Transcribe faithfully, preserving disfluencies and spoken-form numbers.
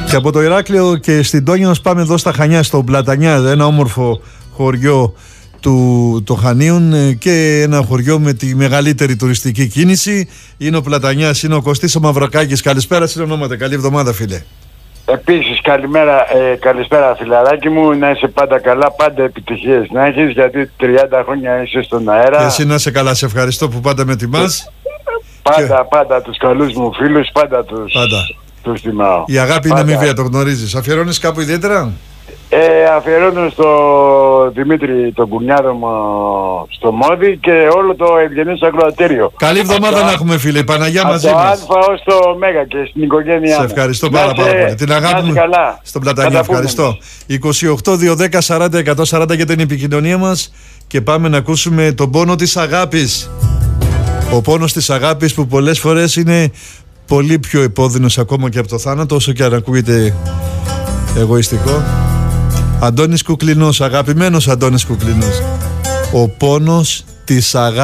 Και από το Ηράκλειο και στην Τόνια μας πάμε εδώ στα Χανιά, στο Πλατανιά, ένα όμορφο χωριό του το Χανίων και ένα χωριό με τη μεγαλύτερη τουριστική κίνηση. Είναι ο Πλατανιάς, είναι ο Κωστής ο Μαυροκάκης. Καλησπέρα, συνονόματα, καλή εβδομάδα φίλε. Επίσης καλημέρα, ε, καλησπέρα φιλαράκι μου, να είσαι πάντα καλά, πάντα επιτυχίες να έχεις, γιατί τριάντα χρόνια είσαι στον αέρα. Και εσύ να είσαι καλά, σε ευχαριστώ που πάντα με τιμάς. Πάντα, και... πάντα τους καλούς μου φίλους, πάντα τους, πάντα. τους τιμάω. Η αγάπη πάντα. Είναι αμοιβαία, το γνωρίζεις. Αφιερώνεις κάπου ιδιαίτερα? Ε, αφιερώνω στο Δημήτρη τον κουνιάδο μου στο Μόδι και όλο το ευγενές ακροατήριο. Καλή εβδομάδα να έχουμε φίλε, η Παναγιά μαζί μας. Από το Α ως το Μέγα και στην οικογένειά σε ευχαριστώ πάρα, πάρα πολύ. Την αγάπη μου στον Πλατανιά, ευχαριστώ. είκοσι οκτώ δύο δέκα σαράντα εκατόν σαράντα για την επικοινωνία μας και πάμε να ακούσουμε τον πόνο της αγάπης. Ο πόνος της αγάπης που πολλές φορές είναι πολύ πιο επώδυνος ακόμα και από το θάνατο, όσο και αν ακούγεται εγωιστικό. Αντώνης Κουκλινός, αγαπημένος Αντώνης Κουκλινός. Ο πόνος της αγάπης.